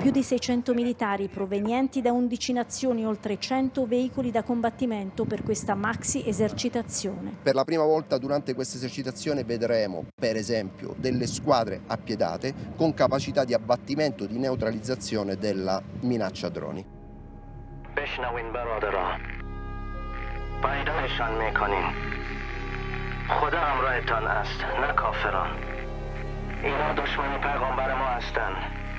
più di 600 militari provenienti da 11 nazioni, oltre 100 veicoli da combattimento per questa maxi esercitazione. Per la prima volta durante questa esercitazione vedremo, per esempio, delle squadre appiedate con capacità di abbattimento, di neutralizzazione della minaccia droni. خدا همراهتان است نه کافران اینا دشمن پیغمبر ما هستند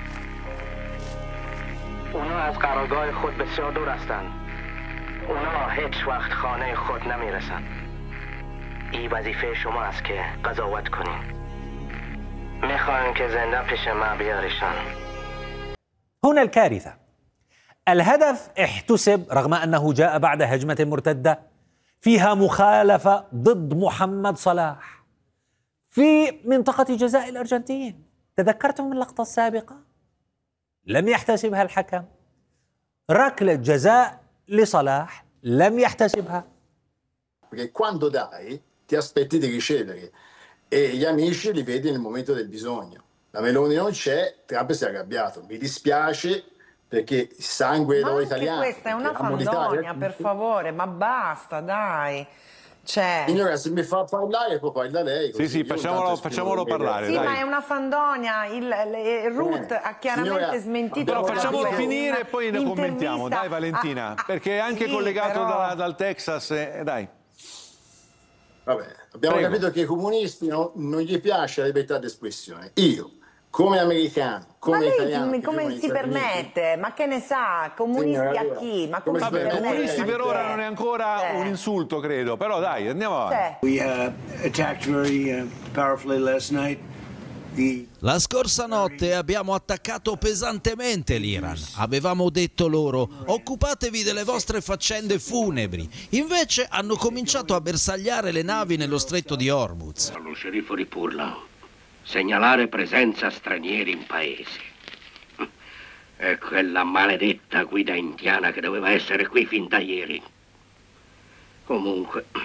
اونا از قرارگاه خود بسیار دور هستند اونا هیچ وقت خانه خود نمیرسند این وظیفه شما است که قضاوت کنین میخوایم که زنده پیش ما بیارشان. هنا الكارثة. الهدف احتسب رغم أنه جاء بعد هجمة مرتدة فيها مخالفة ضد محمد صلاح في منطقة جزاء الأرجنتين. تذكرتم اللقطة السابقة؟ لم يحتسبها الحكم. ركلة جزاء لصلاح لم يحتسبها. Perché quando dai ti aspetti di ricevere e gli amici li vedi nel momento del bisogno. La Meloni non c'è, Trump si è arrabbiato. Mi dispiace perché il sangue ma italiano. Questa è una fandonia, per favore, ma basta, dai. Cioè... Signora, se mi fa parlare poi parla lei. Sì, facciamolo parlare. Sì, dai. ma è una fandonia. Ruth ha chiaramente smentito. Però facciamolo finire e poi ne commentiamo. Dai, Valentina, perché è anche collegato dal Texas. Dai. Vabbè, abbiamo capito che ai comunisti non gli piace la libertà d'espressione. Io, come americano, come italiano, come si permette? Ma che ne sa? Comunisti a chi? Ma come Vabbè, comunisti per ora non è ancora un insulto, credo. Però dai, andiamo avanti. We attacked very powerfully last night. La scorsa notte abbiamo attaccato pesantemente l'Iran. Avevamo detto loro: occupatevi delle vostre faccende funebri. Invece hanno cominciato a bersagliare le navi nello stretto di Hormuz. Lo sceriffo ripurla. Segnalare presenza stranieri in paese. E quella maledetta guida indiana che doveva essere qui fin da ieri. Comunque...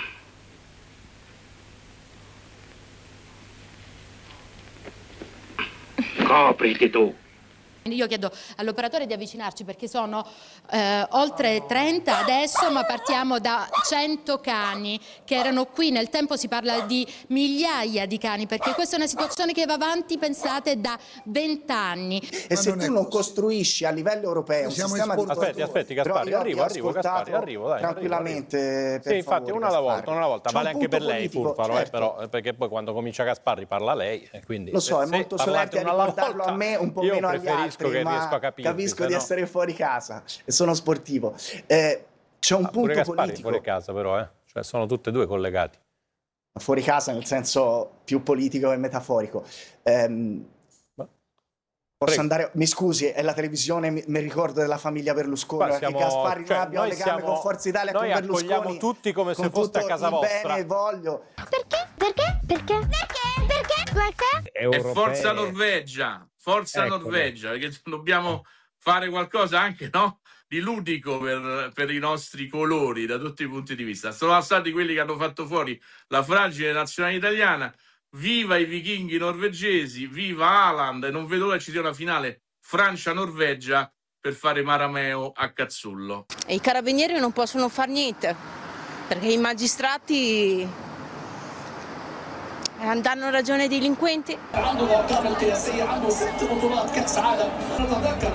Copriti tu. Io chiedo all'operatore di avvicinarci perché sono oltre 30 adesso, ma partiamo da 100 cani che erano qui. Nel tempo si parla di migliaia di cani, perché questa è una situazione che va avanti, pensate, da 20 anni. E se tu non costruisci a livello europeo un sistema di... Aspetti Gaspari, arrivo Gaspari, dai. Tranquillamente, sì, infatti, una alla volta, vale anche per lei, Furfaro, certo. però, perché poi quando comincia Gasparri parla lei, quindi... Lo so, è molto solerte a ricordarlo a me, un po' meno agli altri. Che riesco a capire, capisco di essere fuori casa e sono sportivo. C'è un punto Gaspari, politico. Fuori casa però, cioè sono tutte e due collegati. Fuori casa nel senso più politico e metaforico. Posso andare? Mi scusi, è la televisione, mi ricordo della famiglia Berlusconi, che Gasparri non abbia un legame con Forza Italia, con Berlusconi. Noi accogliamo tutti come se fosse a casa vostra. Bene, voglio. Perché? È Forza Norvegia, perché dobbiamo fare qualcosa anche, no? Di ludico per i nostri colori da tutti i punti di vista. Sono stati quelli che hanno fatto fuori la fragile nazionale italiana. Viva i vichinghi norvegesi, viva Haaland, e non vedo l'ora ci sia una finale Francia-Norvegia per fare Marameo a Cazzullo. E i carabinieri non possono fare niente, perché i magistrati danno ragione ai delinquenti.